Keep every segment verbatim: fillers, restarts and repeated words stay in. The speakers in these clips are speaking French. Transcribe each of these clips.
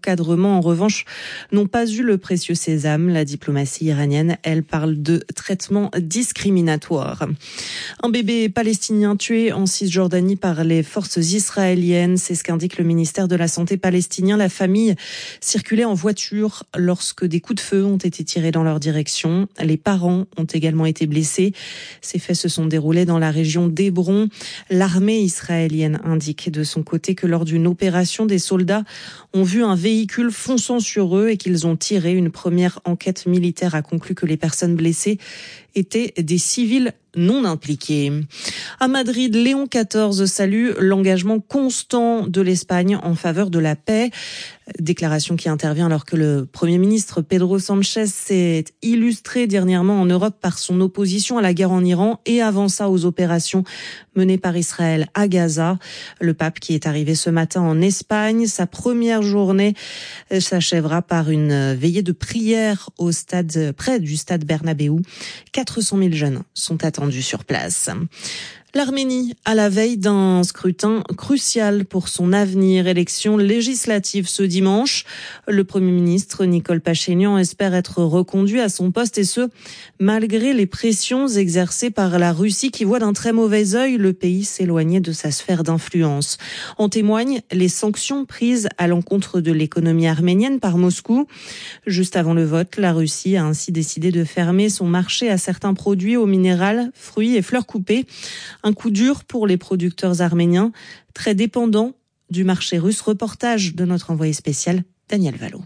encadrement, en revanche, n'ont pas eu le précieux sésame. La diplomatie iranienne, elle, parle de traitement discriminatoire. Un bébé palestinien tué en Cisjordanie par les forces israéliennes, c'est ce qu'indique le ministère de la Santé palestinien. La famille circulait en voiture lorsque des coups de feu ont été tirés dans leur direction. Les parents ont également été blessés. Ces faits se sont déroulés dans la région d'Hébron. L'armée israélienne indique de son côté que lors d'une opération, des soldats ont vu un véhicule fonçant sur eux et qu'ils ont tiré. Une première enquête militaire a conclu que les personnes blessées étaient des civils non impliqués. À Madrid, Léon quatorze salue l'engagement constant de l'Espagne en faveur de la paix. Déclaration qui intervient alors que le Premier ministre Pedro Sánchez s'est illustré dernièrement en Europe par son opposition à la guerre en Iran et avant ça aux opérations menées par Israël à Gaza. Le pape qui est arrivé ce matin en Espagne, sa première journée s'achèvera par une veillée de prière au stade, près du stade Bernabéu. quatre cent mille jeunes sont attendus sur place. L'Arménie, à la veille d'un scrutin crucial pour son avenir, élection législative ce dimanche. Le Premier ministre Nicole Pachinian espère être reconduit à son poste et ce, malgré les pressions exercées par la Russie qui voit d'un très mauvais œil le pays s'éloigner de sa sphère d'influence. En témoignent les sanctions prises à l'encontre de l'économie arménienne par Moscou. Juste avant le vote, la Russie a ainsi décidé de fermer son marché à certains produits au minéral, fruits et fleurs coupées. Un coup dur pour les producteurs arméniens, très dépendants du marché russe. Reportage de notre envoyé spécial, Daniel Valo.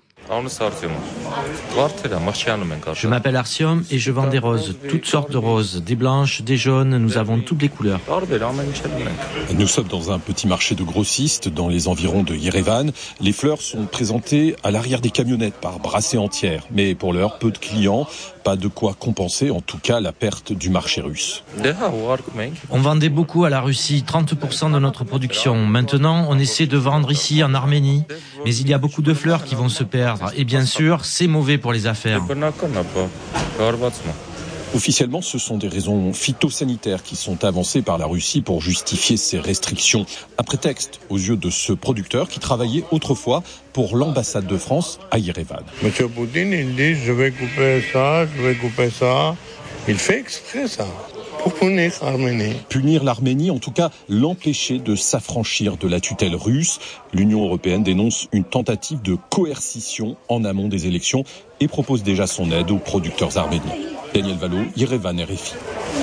Je m'appelle Arsiom et je vends des roses, toutes sortes de roses, des blanches, des jaunes, nous avons toutes les couleurs. Nous sommes dans un petit marché de grossistes dans les environs de Yerevan. Les fleurs sont présentées à l'arrière des camionnettes par brassées entières. Mais pour l'heure, peu de clients, pas de quoi compenser en tout cas la perte du marché russe. On vendait beaucoup à la Russie, trente pour cent de notre production. Maintenant, on essaie de vendre ici en Arménie. Mais il y a beaucoup de fleurs qui vont se perdre. Et bien sûr, c'est mauvais pour les affaires. Officiellement, ce sont des raisons phytosanitaires qui sont avancées par la Russie pour justifier ces restrictions. Un prétexte aux yeux de ce producteur qui travaillait autrefois pour l'ambassade de France à Yerevan. Monsieur Poutine, il dit je vais couper ça, je vais couper ça. Il fait exprès ça. Pour punir l'Arménie. Punir l'Arménie, en tout cas l'empêcher de s'affranchir de la tutelle russe. L'Union européenne dénonce une tentative de coercition en amont des élections et propose déjà son aide aux producteurs arméniens. Daniel Valo, Yerevan, R F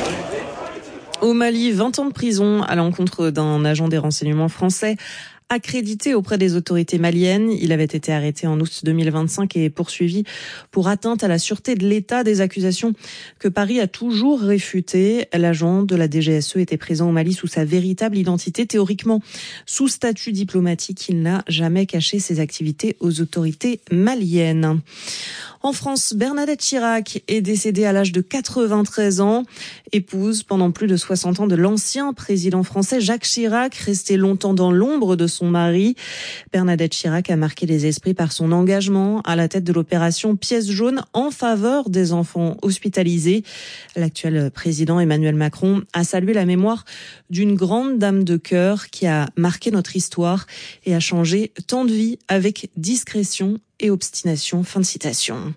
I. Au Mali, vingt ans de prison à l'encontre d'un agent des renseignements français accrédité auprès des autorités maliennes. Il avait été arrêté en août deux mille vingt-cinq et poursuivi pour atteinte à la sûreté de l'État, des accusations que Paris a toujours réfutées. L'agent de la D G S E était présent au Mali sous sa véritable identité, théoriquement sous statut diplomatique. Il n'a jamais caché ses activités aux autorités maliennes. En France, Bernadette Chirac est décédée à l'âge de quatre-vingt-treize ans, épouse pendant plus de soixante ans de l'ancien président français Jacques Chirac, resté longtemps dans l'ombre de son mari. Bernadette Chirac a marqué les esprits par son engagement à la tête de l'opération Pièce jaune en faveur des enfants hospitalisés. L'actuel président Emmanuel Macron a salué la mémoire d'une grande dame de cœur qui a marqué notre histoire et a changé tant de vies avec discrétion et obstination. Fin de citation.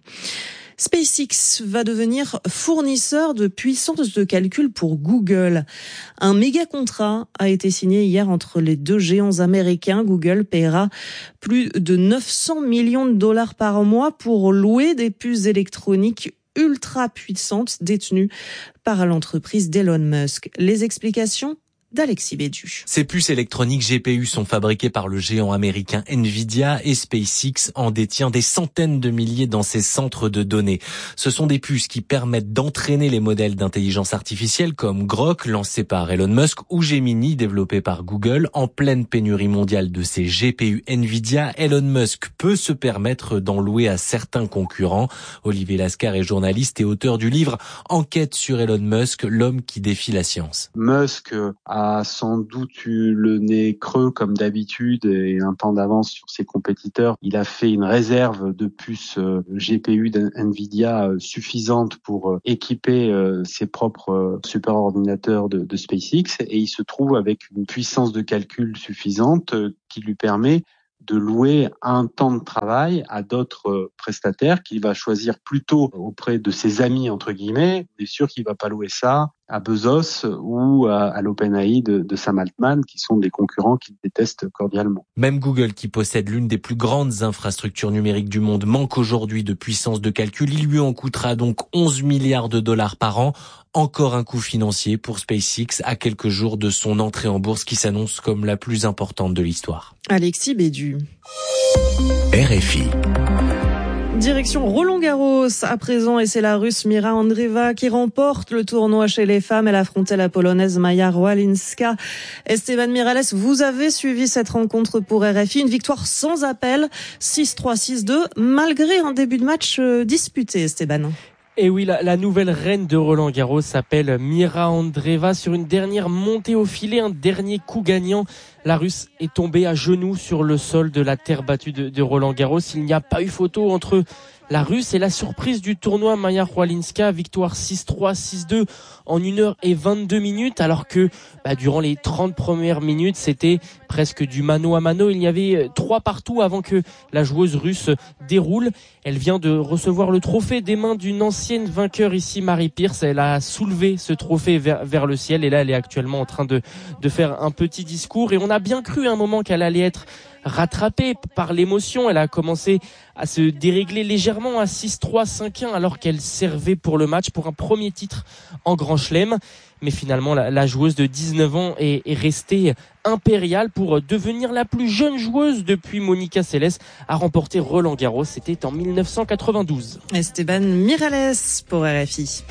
SpaceX va devenir fournisseur de puissance de calcul pour Google. Un méga contrat a été signé hier entre les deux géants américains. Google paiera plus de neuf cents millions de dollars par mois pour louer des puces électroniques ultra puissantes détenues par l'entreprise d'Elon Musk. Les explications d'Alexis Bédu. Ces puces électroniques G P U sont fabriquées par le géant américain Nvidia et SpaceX en détient des centaines de milliers dans ses centres de données. Ce sont des puces qui permettent d'entraîner les modèles d'intelligence artificielle comme Grok, lancé par Elon Musk, ou Gemini, développé par Google. En pleine pénurie mondiale de ces G P U Nvidia, Elon Musk peut se permettre d'en louer à certains concurrents. Olivier Lascar est journaliste et auteur du livre Enquête sur Elon Musk, l'homme qui défie la science. Musk a a sans doute eu le nez creux comme d'habitude et un temps d'avance sur ses compétiteurs. Il a fait une réserve de puces G P U d'Nvidia suffisante pour équiper ses propres superordinateurs de, de SpaceX et il se trouve avec une puissance de calcul suffisante qui lui permet de louer un temps de travail à d'autres prestataires qu'il va choisir plutôt auprès de ses amis, entre guillemets. On est sûr qu'il va pas louer ça à Bezos ou à, à l'OpenAI de, de Sam Altman, qui sont des concurrents qu'il déteste cordialement. Même Google, qui possède l'une des plus grandes infrastructures numériques du monde, manque aujourd'hui de puissance de calcul. Il lui en coûtera donc onze milliards de dollars par an. Encore un coût financier pour SpaceX à quelques jours de son entrée en bourse qui s'annonce comme la plus importante de l'histoire. Alexis Bédu. R F I. Direction Roland-Garros à présent, et c'est la Russe Mira Andreeva qui remporte le tournoi chez les femmes. Elle affrontait la Polonaise Maja Rwalinska. Esteban Miralles, vous avez suivi cette rencontre pour R F I. Une victoire sans appel, six trois, six deux, malgré un début de match disputé, Esteban. Et oui, la, la nouvelle reine de Roland-Garros s'appelle Mira Andreeva. Sur une dernière montée au filet, un dernier coup gagnant, la Russe est tombée à genoux sur le sol de la terre battue de, de Roland-Garros. Il n'y a pas eu photo entre la Russe et la surprise du tournoi, Maja Rwalinska, victoire six trois, six deux en une heure et vingt-deux minutes, alors que bah, durant les trente premières minutes, c'était presque du mano à mano. Il y avait trois partout avant que la joueuse russe déroule. Elle vient de recevoir le trophée des mains d'une ancienne vainqueur ici, Mary Pierce. Elle a soulevé ce trophée vers, vers le ciel et là, elle est actuellement en train de, de faire un petit discours. Et on a bien cru à un moment qu'elle allait être rattrapée par l'émotion. Elle a commencé à se dérégler légèrement à six trois, cinq un alors qu'elle servait pour le match, pour un premier titre en Grand Chelem. Mais finalement, la, la joueuse de dix-neuf ans est, est restée impériale pour devenir la plus jeune joueuse depuis Monica Seles à remporter Roland-Garros. C'était en dix-neuf cent quatre-vingt-douze. Esteban Miralles pour R F I.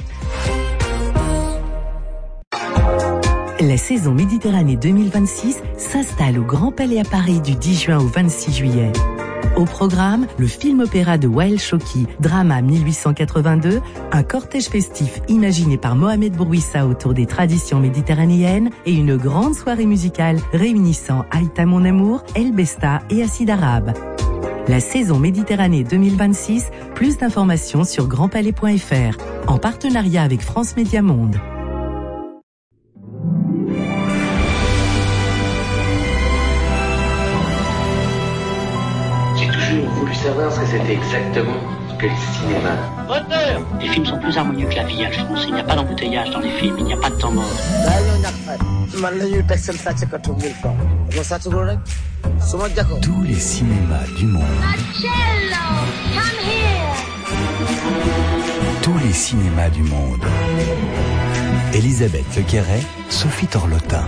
La saison Méditerranée deux mille vingt-six s'installe au Grand Palais à Paris du dix juin au vingt-six juillet. Au programme, le film-opéra de Wael Choki, Drama mille huit cent quatre-vingt-deux, un cortège festif imaginé par Mohamed Bourouissa autour des traditions méditerranéennes et une grande soirée musicale réunissant Aïta Mon Amour, El Besta et Acide Arabe. La saison Méditerranée deux mille vingt-six, plus d'informations sur grand palais point f r, en partenariat avec France Média Monde. J'ai toujours voulu savoir ce que c'était exactement que le cinéma. Moteur ! Les films sont plus harmonieux que la vie, Alphonse. Il n'y a pas d'embouteillage dans les films, il n'y a pas de temps mort. Tous les cinémas du monde. Tous les cinémas du monde. Elisabeth Lequerret, Sophie Torlotin.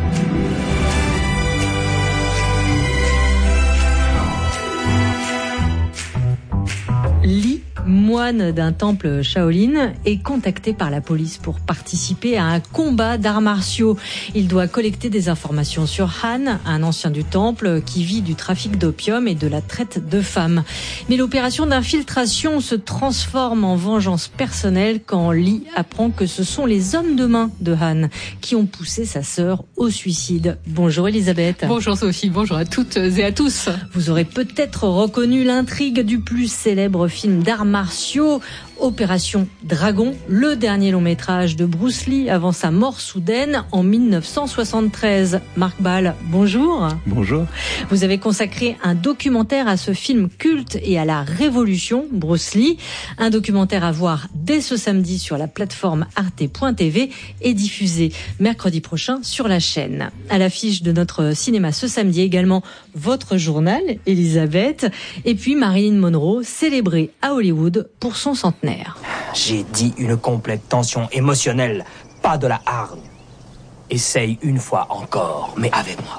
Li, moine d'un temple Shaolin, est contacté par la police pour participer à un combat d'arts martiaux. Il doit collecter des informations sur Han, un ancien du temple qui vit du trafic d'opium et de la traite de femmes. Mais l'opération d'infiltration se transforme en vengeance personnelle quand Li apprend que ce sont les hommes de main de Han qui ont poussé sa sœur au suicide. Bonjour Elisabeth. Bonjour Sophie, bonjour à toutes et à tous. Vous aurez peut-être reconnu l'intrigue du plus célèbre film d'arts martiaux, Opération Dragon, le dernier long métrage de Bruce Lee avant sa mort soudaine en dix-neuf cent soixante-treize. Marc Ball, bonjour. Bonjour. Vous avez consacré un documentaire à ce film culte et à la révolution Bruce Lee. Un documentaire à voir dès ce samedi sur la plateforme arte point t v et diffusé mercredi prochain sur la chaîne. À l'affiche de notre cinéma ce samedi également votre journal, Elisabeth, et puis Marilyn Monroe, célébrée à Hollywood pour son centenaire. J'ai dit une complète tension émotionnelle, pas de la hargne. Essaye une fois encore, mais avec moi.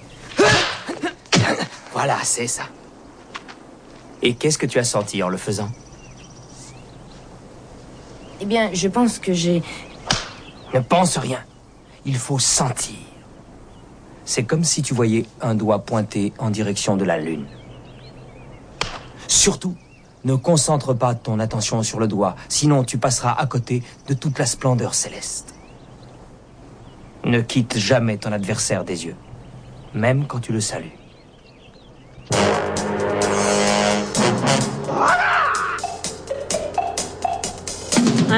Voilà, c'est ça. Et qu'est-ce que tu as senti en le faisant? Eh bien, je pense que j'ai... Ne pense rien. Il faut sentir. C'est comme si tu voyais un doigt pointé en direction de la lune. Surtout, ne concentre pas ton attention sur le doigt, sinon tu passeras à côté de toute la splendeur céleste. Ne quitte jamais ton adversaire des yeux, même quand tu le salues. Un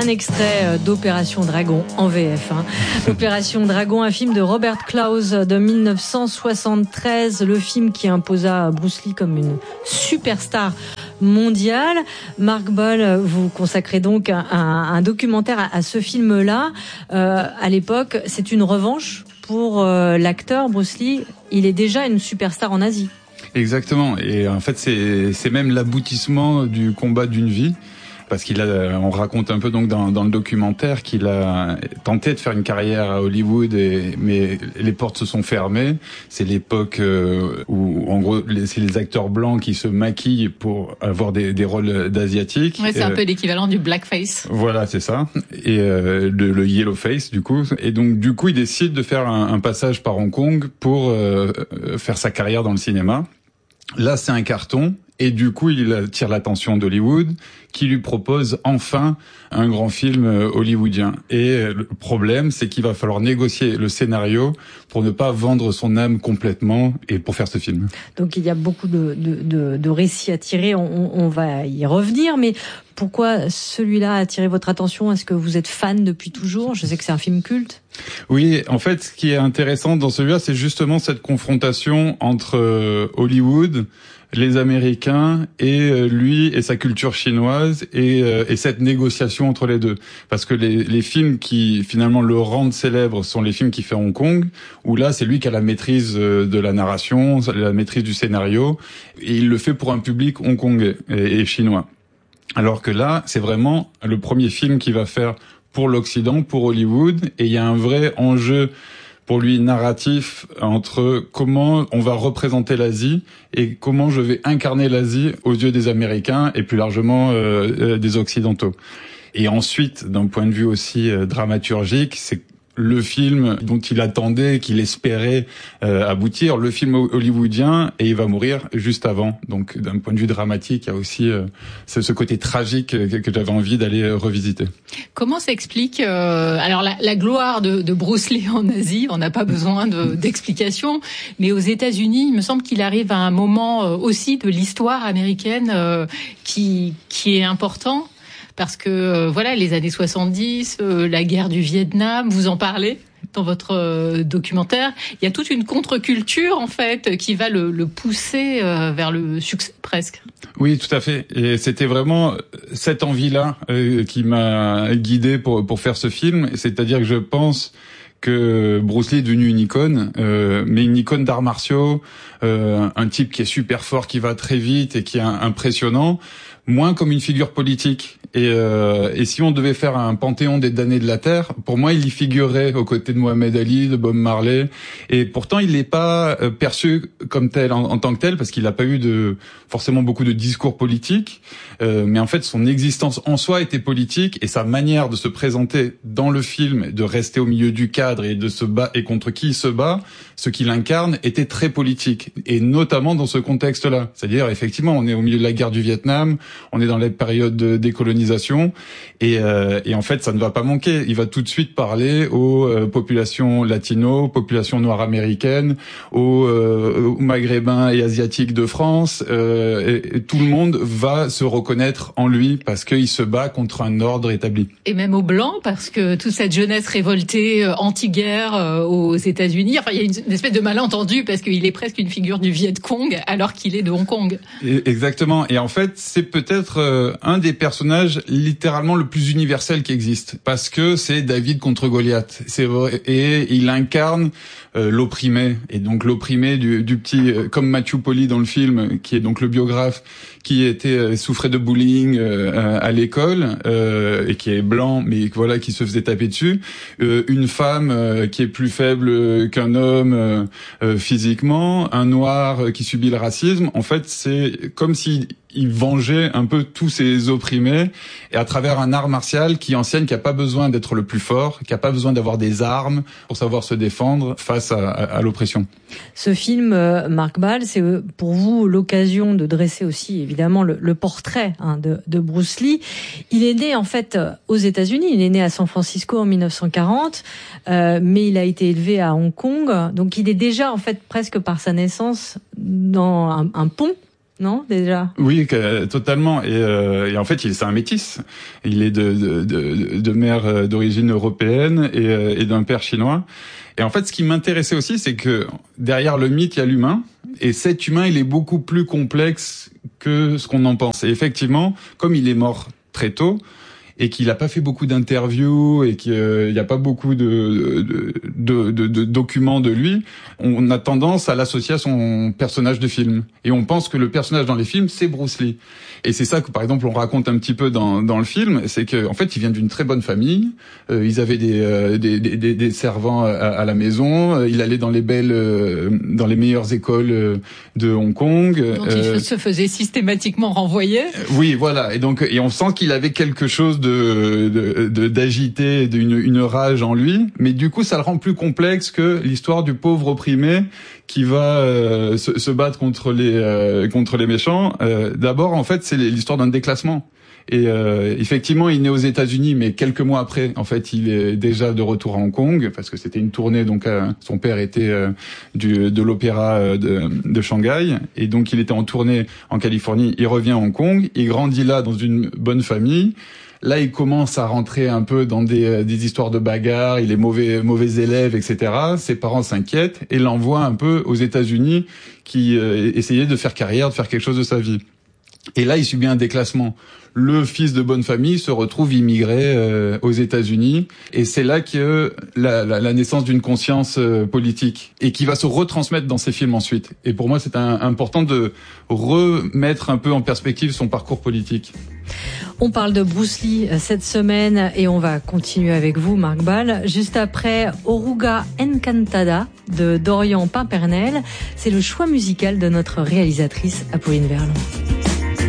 extrait d'Opération Dragon en V F. Hein. Opération Dragon, un film de Robert Klaus de dix-neuf cent soixante-treize, le film qui imposa Bruce Lee comme une superstar mondiale. Marc Boll, vous consacrez donc un, un documentaire à, à ce film-là. Euh, à l'époque, c'est une revanche pour euh, l'acteur Bruce Lee. Il est déjà une superstar en Asie. Exactement. Et en fait, c'est, c'est même l'aboutissement du combat d'une vie. Parce qu'il a, on raconte un peu donc dans, dans le documentaire qu'il a tenté de faire une carrière à Hollywood, et, mais les portes se sont fermées. C'est l'époque euh, où, en gros, les, c'est les acteurs blancs qui se maquillent pour avoir des, des rôles d'asiatiques. Ouais, c'est euh, un peu l'équivalent du blackface. Voilà, c'est ça. Et euh, le, le yellow face, du coup. Et donc, du coup, il décide de faire un, un passage par Hong Kong pour euh, faire sa carrière dans le cinéma. Là, c'est un carton. Et du coup, il attire l'attention d'Hollywood, qui lui propose enfin un grand film hollywoodien. Et le problème, c'est qu'il va falloir négocier le scénario pour ne pas vendre son âme complètement et pour faire ce film. Donc il y a beaucoup de, de, de, de récits à tirer, on, on va y revenir, mais pourquoi celui-là a attiré votre attention? Est-ce que vous êtes fan depuis toujours? Je sais que c'est un film culte. Oui, en fait, ce qui est intéressant dans celui-là, c'est justement cette confrontation entre Hollywood, les Américains et lui et sa culture chinoise, et, et cette négociation entre les deux. Parce que les, les films qui finalement le rendent célèbre sont les films qu'il fait à Hong Kong, où là c'est lui qui a la maîtrise de la narration, la maîtrise du scénario, et il le fait pour un public hongkongais et, et chinois. Alors que là, c'est vraiment le premier film qu'il va faire pour l'Occident, pour Hollywood, et il y a un vrai enjeu pour lui narratif entre comment on va représenter l'Asie et comment je vais incarner l'Asie aux yeux des Américains et plus largement euh, euh, des Occidentaux. Et ensuite, d'un point de vue aussi euh, dramaturgique, c'est le film dont il attendait, qu'il espérait euh, aboutir, le film hollywoodien, et il va mourir juste avant. Donc, d'un point de vue dramatique, il y a aussi euh, ce, ce côté tragique que, que j'avais envie d'aller euh, revisiter. Comment s'explique euh, alors la, la gloire de, de Bruce Lee en Asie? On n'a pas besoin de, d'explications, mais aux États-Unis, il me semble qu'il arrive à un moment euh, aussi de l'histoire américaine euh, qui qui est important. Parce que, euh, voilà, les années soixante-dix, euh, la guerre du Vietnam, vous en parlez dans votre euh, documentaire. Il y a toute une contre-culture, en fait, qui va le, le pousser euh, vers le succès, presque. Oui, tout à fait. Et c'était vraiment cette envie-là euh, qui m'a guidé pour, pour faire ce film. C'est-à-dire que je pense que Bruce Lee est devenu une icône, euh, mais une icône d'arts martiaux, euh, un type qui est super fort, qui va très vite et qui est impressionnant, moins comme une figure politique. Et, euh, et si on devait faire un panthéon des damnés de la Terre, pour moi, il y figurerait aux côtés de Mohamed Ali, de Bob Marley. Et pourtant, il n'est pas perçu comme tel en, en tant que tel, parce qu'il n'a pas eu de forcément beaucoup de discours politiques. Euh, mais en fait, son existence en soi était politique, et sa manière de se présenter dans le film, de rester au milieu du cadre et de se battre, et contre qui il se bat, ce qu'il incarne, était très politique. Et notamment dans ce contexte-là. C'est-à-dire, effectivement, on est au milieu de la guerre du Vietnam, on est dans la période de décolonisation, et, euh, et en fait, ça ne va pas manquer. Il va tout de suite parler aux euh, populations latino, populations noires américaines, aux, euh, aux maghrébins et asiatiques de France, euh, et, et tout le monde va se reconnaître en lui parce qu'il se bat contre un ordre établi. Et même aux Blancs, parce que toute cette jeunesse révoltée, euh, anti-guerre euh, aux États-Unis, enfin, il y a une, une espèce de malentendu parce qu'il est presque une figure du Viet Cong alors qu'il est de Hong Kong. Et, exactement. Et en fait, c'est peut-être euh, un des personnages littéralement le plus universel qui existe, parce que c'est David contre Goliath. C'est vrai, et il incarne euh, l'opprimé, et donc l'opprimé du, du petit, euh, comme Matthew Polly dans le film, qui est donc le biographe, qui était euh, souffrait de bullying euh, à l'école euh, et qui est blanc, mais voilà, qui se faisait taper dessus. Euh, une femme euh, qui est plus faible qu'un homme euh, euh, physiquement, un noir euh, qui subit le racisme. En fait, c'est comme si il vengeait un peu tous ces opprimés, et à travers un art martial qui enseigne qu'il n'y a pas besoin d'être le plus fort, qu'il n'y a pas besoin d'avoir des armes pour savoir se défendre face à, à, à l'oppression. Ce film, euh, Marc Boll, c'est pour vous l'occasion de dresser aussi évidemment le, le portrait hein, de, de Bruce Lee. Il est né en fait aux États-Unis, il est né à San Francisco en mille neuf cent quarante, euh, mais il a été élevé à Hong Kong, donc il est déjà en fait presque par sa naissance dans un, un pont non, déjà? Oui, que, totalement. Et, euh, et en fait, il c'est un métis. Il est de, de, de, de mère d'origine européenne et, et d'un père chinois. Et en fait, ce qui m'intéressait aussi, c'est que derrière le mythe, il y a l'humain. Et cet humain, il est beaucoup plus complexe que ce qu'on en pense. Et effectivement, comme il est mort très tôt, et qu'il n'a pas fait beaucoup d'interviews et qu'il n'y a pas beaucoup de, de, de, de, de documents de lui, on a tendance à l'associer à son personnage de film. Et on pense que le personnage dans les films, c'est Bruce Lee. Et c'est ça que, par exemple, on raconte un petit peu dans, dans le film, c'est que en fait, il vient d'une très bonne famille. Euh, ils avaient des, euh, des, des, des servants à, à la maison. Euh, il allait dans les belles, euh, dans les meilleures écoles euh, de Hong Kong. Donc euh, il se faisait systématiquement renvoyer. Euh, oui, voilà. Et donc, et on sent qu'il avait quelque chose de, de, de d'agité, d'une une rage en lui. Mais du coup, ça le rend plus complexe que l'histoire du pauvre opprimé qui va euh, se, se battre contre les euh, contre les méchants. Euh, d'abord, en fait, c'est l'histoire d'un déclassement. Et euh, effectivement, il naît aux États-Unis, mais quelques mois après, en fait, il est déjà de retour à Hong Kong parce que c'était une tournée. Donc, euh, son père était euh, du de l'opéra de, de Shanghai, et donc il était en tournée en Californie. Il revient à Hong Kong, il grandit là dans une bonne famille. Là, il commence à rentrer un peu dans des, des histoires de bagarres, il est mauvais, mauvais élève, et cetera. Ses parents s'inquiètent et l'envoient un peu aux États-Unis, qui euh, essayait de faire carrière, de faire quelque chose de sa vie. Et là, il subit un déclassement. Le fils de bonne famille se retrouve immigré euh, aux États-Unis, et c'est là que la, la, la naissance d'une conscience euh, politique, et qui va se retransmettre dans ses films ensuite. Et pour moi, c'est un, important de remettre un peu en perspective son parcours politique. On parle de Bruce Lee cette semaine et on va continuer avec vous, Marc Ball. Juste après, Oruga Encantada de Dorian Pimpernel. C'est le choix musical de notre réalisatrice Apolline Verlon.